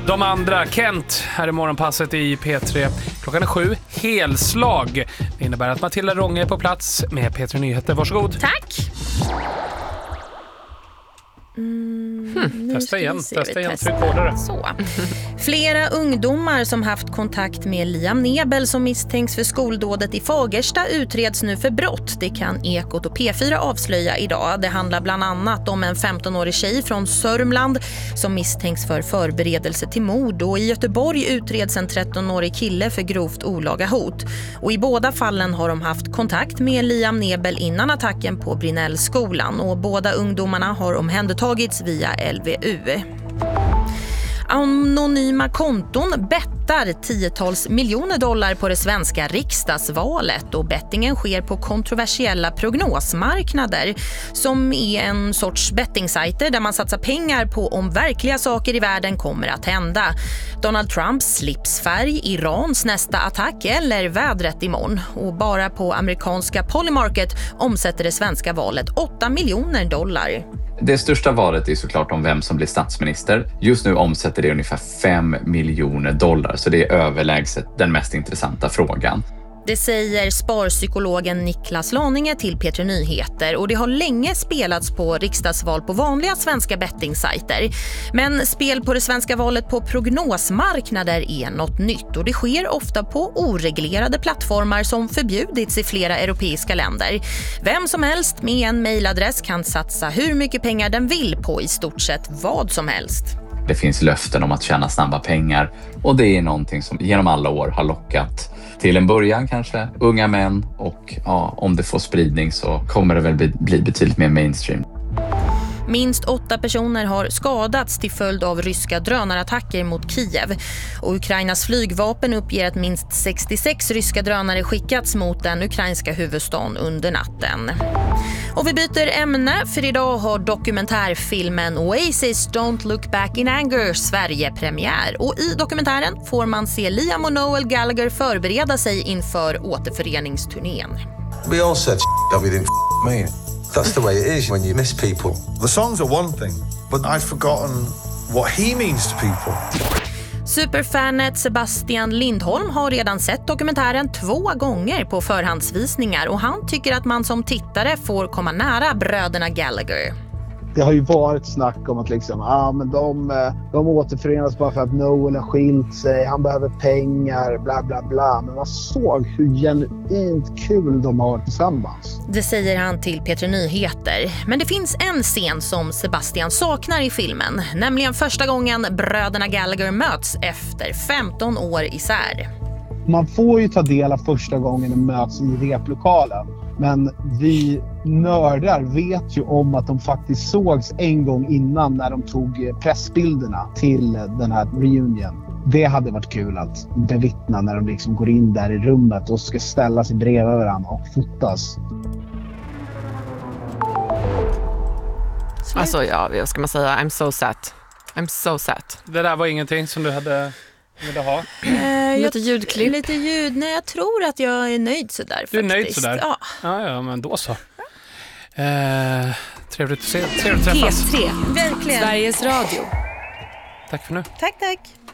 De andra, Kent, här är morgonpasset i P3. Klockan är 7, helslag. Det innebär att Matilda Ronge är på plats med P3 Nyheter. Varsågod. Tack. Testa igen, tryck hårdare. Så. Flera ungdomar som haft kontakt med Liam Nebel som misstänks för skoldådet i Fagersta utreds nu för brott. Det kan Ekot och P4 avslöja idag. Det handlar bland annat om en 15-årig tjej från Sörmland som misstänks för förberedelse till mord. Och i Göteborg utreds en 13-årig kille för grovt olaga hot. Och i båda fallen har de haft kontakt med Liam Nebel innan attacken på Brinnellskolan. Och båda ungdomarna har omhändertagits via LVU. Anonyma konton bettar tiotals miljoner dollar på det svenska riksdagsvalet och bettingen sker på kontroversiella prognosmarknader som är en sorts bettingsajter där man satsar pengar på om verkliga saker i världen kommer att hända. Donald Trumps slipsfärg, Irans nästa attack eller vädret imorgon. Och bara på amerikanska Polymarket omsätter det svenska valet 8 miljoner dollar. Det största valet är såklart om vem som blir statsminister. Just nu omsätter det ungefär 5 miljoner dollar, så det är överlägset den mest intressanta frågan. Det säger sparpsykologen Niklas Laninge till P3 Nyheter och det har länge spelats på riksdagsval på vanliga svenska bettingsajter. Men spel på det svenska valet på prognosmarknader är något nytt och det sker ofta på oreglerade plattformar som förbjudits i flera europeiska länder. Vem som helst med en mejladress kan satsa hur mycket pengar den vill på i stort sett vad som helst. Det finns löften om att tjäna snabba pengar och det är någonting som genom alla år har lockat till en början kanske unga män och ja, om det får spridning så kommer det väl bli betydligt mer mainstream. Minst 8 personer har skadats till följd av ryska drönarattacker mot Kiev. Och Ukrainas flygvapen uppger att minst 66 ryska drönare skickats mot den ukrainska huvudstaden under natten. Och vi byter ämne för idag har dokumentärfilmen Oasis Don't Look Back in Anger Sverige-premiär. Och i dokumentären får man se Liam och Noel Gallagher förbereda sig inför återföreningsturnén. We all said that we didn't mean. That's the way it is when you miss people. The songs are one thing, but I've forgotten what he means to people. Superfanet Sebastian Lindholm har redan sett dokumentären 2 gånger på förhandsvisningar och han tycker att man som tittare får komma nära bröderna Gallagher. Det har ju varit snack om att liksom, men de återförenas bara för att Noel har skilt sig, han behöver pengar, bla bla bla. Men man såg hur genuint kul de har tillsammans. Det säger han till P3 Nyheter. Men det finns en scen som Sebastian saknar i filmen, nämligen första gången bröderna Gallagher möts efter 15 år isär. Man får ju ta del av första gången de möts i replokalen. Men vi nördar vet ju om att de faktiskt sågs en gång innan när de tog pressbilderna till den här reunion. Det hade varit kul att bevittna när de liksom går in där i rummet och ska ställa sig bredvid varandra och fotas. Alltså ja, vad ska man säga? I'm so sad. Det där var ingenting som du hade ville ha? Lite ljudklipp. Lite ljud. Nej, jag tror att jag är nöjd sådär faktiskt. Du är nöjd sådär? Ja. Ja, men då så. Trevligt att träffas. P3, verkligen. Sveriges Radio. Tack för nu. Tack.